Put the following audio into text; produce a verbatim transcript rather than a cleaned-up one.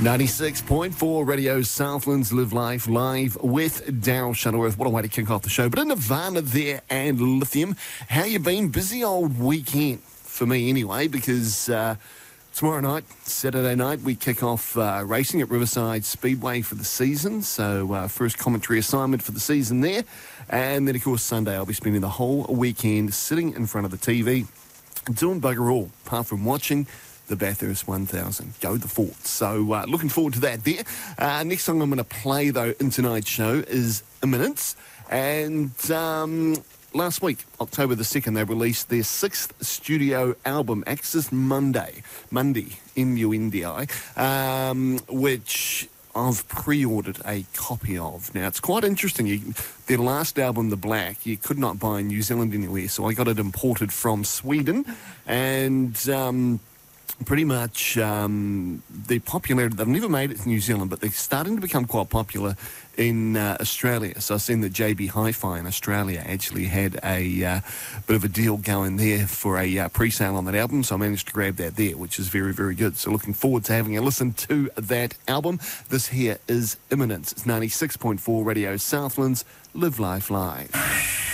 ninety-six point four Radio Southlands Live Life live with Daryl Shuttleworth. What a way to kick off the show. But in Nirvana there and Lithium, how you been? Busy old weekend for me anyway, because uh, tomorrow night, Saturday night, we kick off uh, racing at Riverside Speedway for the season. So uh, first commentary assignment for the season there. And then, of course, Sunday I'll be spending the whole weekend sitting in front of the T V, doing bugger all, apart from watching the Bathurst one thousand. Go the Fort. So uh, looking forward to that there. Uh, next song I'm going to play, though, in tonight's show is Imminence. And um, last week, October the second, they released their sixth studio album, Axis Monday, Monday, M U N D I, um, which I've pre-ordered a copy of. Now, it's quite interesting. You, their last album, The Black, you could not buy in New Zealand anywhere, so I got it imported from Sweden. And Um, pretty much um, their popularity, they've never made it to New Zealand, but they're starting to become quite popular in uh, Australia. So I've seen that J B Hi-Fi in Australia actually had a uh, bit of a deal going there for a uh, pre-sale on that album, so I managed to grab that there, which is very, very good. So looking forward to having a listen to that album. This here is Imminence. It's ninety-six point four Radio Southlands Live Life Live.